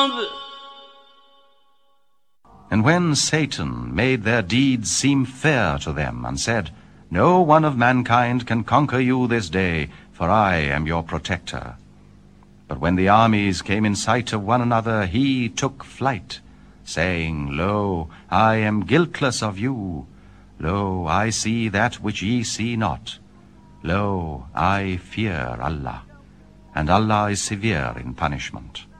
العقاب. And when Satan made their deeds seem fair to them, and said, No one of mankind can conquer you this day, for I am your protector. But when the armies came in sight of one another, he took flight, saying, Lo, I am guiltless of you. Lo, I see that which ye see not. Lo, I fear Allah, and Allah is severe in punishment.